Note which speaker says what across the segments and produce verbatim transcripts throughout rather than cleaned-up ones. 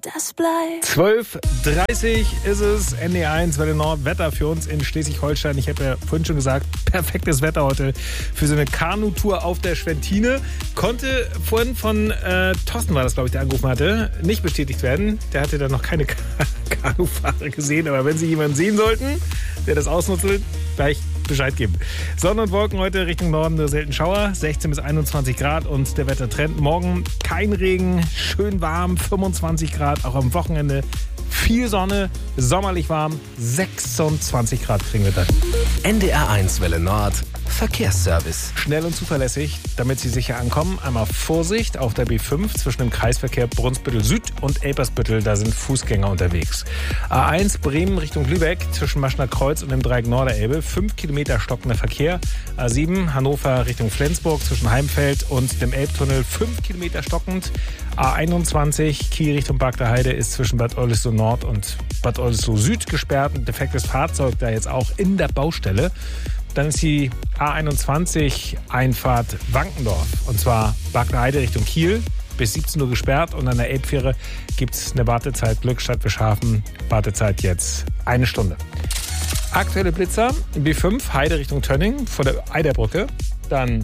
Speaker 1: das bleibt.
Speaker 2: zwölf Uhr dreißig ist es, N D R eins, Welle Nord, Wetter für uns in Schleswig-Holstein. Ich habe ja vorhin schon gesagt, perfektes Wetter heute für so eine Kanutour auf der Schwentine. Konnte vorhin von äh, Thorsten, war das glaube ich, der angerufen hatte, nicht bestätigt werden. Der hatte dann noch keine K- Kanufahrer gesehen, aber wenn Sie jemanden sehen sollten, der das ausnutzt, gleich Bescheid geben. Sonne und Wolken heute Richtung Norden, nur selten Schauer, sechzehn bis einundzwanzig Grad und der Wettertrend. Morgen kein Regen, schön warm, fünfundzwanzig Grad, auch am Wochenende viel Sonne, sommerlich warm, sechsundzwanzig Grad kriegen wir dann.
Speaker 3: N D R eins Welle Nord, Verkehrsservice.
Speaker 2: Schnell und zuverlässig, damit Sie sicher ankommen. Einmal Vorsicht auf der B fünf zwischen dem Kreisverkehr Brunsbüttel Süd und Elpersbüttel. Da sind Fußgänger unterwegs. A eins Bremen Richtung Lübeck zwischen Maschner Kreuz und dem Dreieck Norderelbe. fünf Kilometer stockender Verkehr. A sieben Hannover Richtung Flensburg zwischen Heimfeld und dem Elbtunnel. fünf Kilometer stockend. A einundzwanzig Kiel Richtung Bagder Heide ist zwischen Bad Oldesloe Nord und Bad Oldesloe Süd gesperrt. Ein defektes Fahrzeug da jetzt auch in der Baustelle. Dann ist die A einundzwanzig Einfahrt Wankendorf. Und zwar Bagder Heide Richtung Kiel. Bis siebzehn Uhr gesperrt. Und an der Elbfähre gibt es eine Wartezeit Glückstadt Wischhafen. Wartezeit jetzt eine Stunde. Aktuelle Blitzer. B fünf Heide Richtung Tönning vor der Eiderbrücke. Dann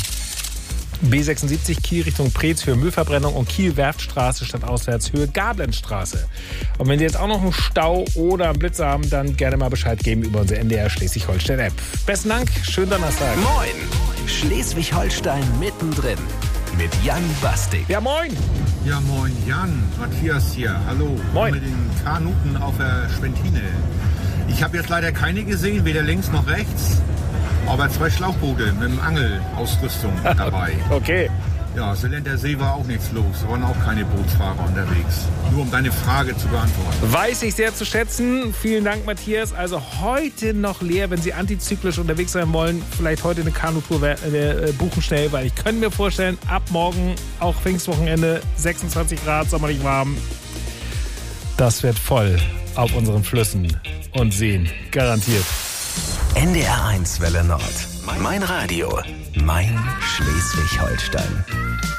Speaker 2: B sechsundsiebzig Kiel Richtung Preetz für Müllverbrennung und Kiel-Werftstraße statt auswärts Höhe Gablenzstraße. Und wenn Sie jetzt auch noch einen Stau oder einen Blitzer haben, dann gerne mal Bescheid geben über unsere N D R Schleswig-Holstein-App. Besten Dank, schönen Donnerstag.
Speaker 3: Moin, Schleswig-Holstein mittendrin mit Jan Bastik.
Speaker 2: Ja, moin.
Speaker 4: Ja, moin, Jan. Matthias hier. Hallo.
Speaker 2: Moin.
Speaker 4: Mit den Kanuten auf der Schwentine. Ich habe jetzt leider keine gesehen, weder links noch rechts. Aber zwei Schlauchboote mit Angelausrüstung dabei.
Speaker 2: Okay.
Speaker 4: Ja, Seeländer See war auch nichts los. Da waren auch keine Bootsfahrer unterwegs. Nur um deine Frage zu beantworten.
Speaker 2: Weiß ich sehr zu schätzen. Vielen Dank, Matthias. Also heute noch leer, wenn Sie antizyklisch unterwegs sein wollen. Vielleicht heute eine Kanutour äh, buchen schnell, weil ich kann mir vorstellen, ab morgen, auch Pfingstwochenende, sechsundzwanzig Grad, sommerlich warm. Das wird voll auf unseren Flüssen und Seen. Garantiert.
Speaker 3: N D R eins Welle Nord. Mein Radio. Mein Schleswig-Holstein.